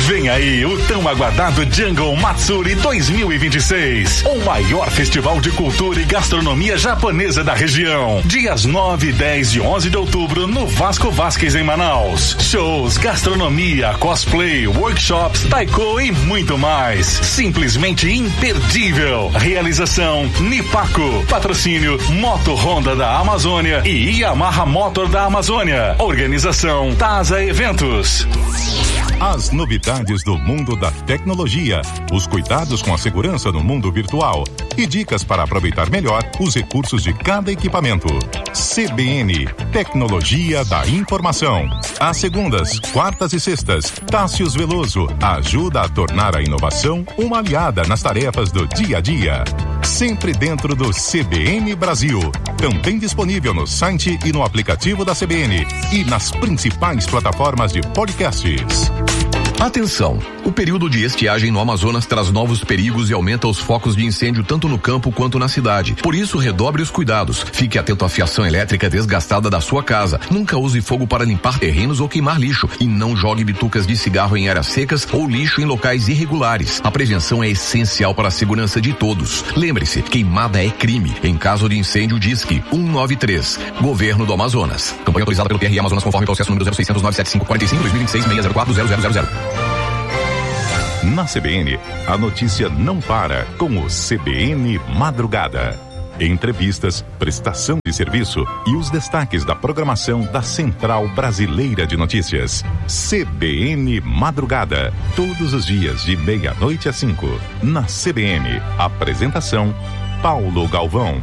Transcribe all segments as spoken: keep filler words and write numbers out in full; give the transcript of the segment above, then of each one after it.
Vem aí o tão aguardado Jungle Matsuri dois mil e vinte e seis, o maior festival de cultura e gastronomia japonesa da região. Dias nove, dez e onze de outubro no Vasco Vasquez em Manaus. Shows, gastronomia, cosplay, workshops, taiko e muito mais. Simplesmente imperdível. Realização Nipaco. Patrocínio Moto Honda da Amazônia e Yamaha Motor da Amazônia. Organização Taza Eventos. As novidades do mundo da tecnologia, os cuidados com a segurança no mundo virtual e dicas para aproveitar melhor os recursos de cada equipamento. C B N, Tecnologia da Informação. Às segundas, quartas e sextas, Tássius Veloso ajuda a tornar a inovação uma aliada nas tarefas do dia a dia. Sempre dentro do C B N Brasil. Também disponível no site e no aplicativo da C B N e nas principais plataformas de podcasts. Atenção! O período de estiagem no Amazonas traz novos perigos e aumenta os focos de incêndio tanto no campo quanto na cidade. Por isso, redobre os cuidados. Fique atento à fiação elétrica desgastada da sua casa. Nunca use fogo para limpar terrenos ou queimar lixo. E não jogue bitucas de cigarro em áreas secas ou lixo em locais irregulares. A prevenção é essencial para a segurança de todos. Lembre-se, queimada é crime. Em caso de incêndio, disque um nove três. Governo do Amazonas. Campanha autorizada pelo T R I Amazonas conforme processo número zero seiscentos, nove sete cinco quatro cinco, dois mil e vinte e seis, seis zero quatro, zero zero zero zero. Na C B N, a notícia não para com o C B N Madrugada. Entrevistas, prestação de serviço e os destaques da programação da Central Brasileira de Notícias. C B N Madrugada. Todos os dias de meia-noite às cinco. Na C B N. Apresentação: Paulo Galvão.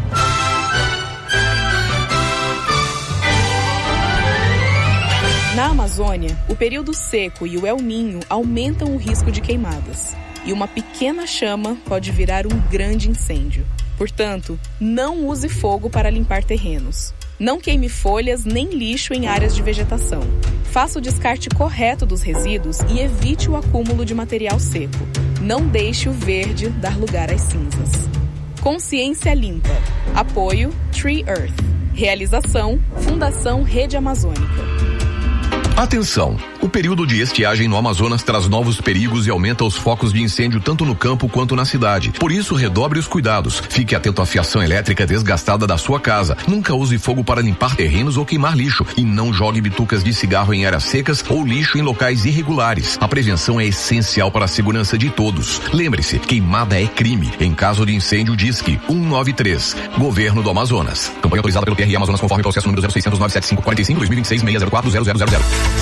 Na Amazônia, o período seco e o El Niño aumentam o risco de queimadas. E uma pequena chama pode virar um grande incêndio. Portanto, não use fogo para limpar terrenos. Não queime folhas nem lixo em áreas de vegetação. Faça o descarte correto dos resíduos e evite o acúmulo de material seco. Não deixe o verde dar lugar às cinzas. Consciência Limpa. Apoio Tree Earth. Realização Fundação Rede Amazônica. Atenção! O período de estiagem no Amazonas traz novos perigos e aumenta os focos de incêndio tanto no campo quanto na cidade. Por isso, redobre os cuidados. Fique atento à fiação elétrica desgastada da sua casa. Nunca use fogo para limpar terrenos ou queimar lixo. E não jogue bitucas de cigarro em áreas secas ou lixo em locais irregulares. A prevenção é essencial para a segurança de todos. Lembre-se, queimada é crime. Em caso de incêndio, disque um nove três. Governo do Amazonas. Campanha autorizada pelo T R I Amazonas conforme processo número zero seiscentos, nove sete cinco quatro cinco, dois mil e vinte e seis, seis zero quatro, zero zero zero zero.